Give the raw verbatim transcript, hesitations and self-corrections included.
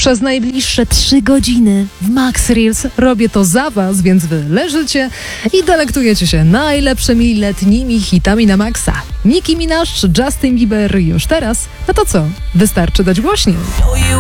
Przez najbliższe trzy godziny w Max Reels robię to za was, więc wy leżycie i delektujecie się najlepszymi letnimi hitami na maksa. Nicki Minaj, Justin Bieber już teraz. No to co? Wystarczy dać głośniej.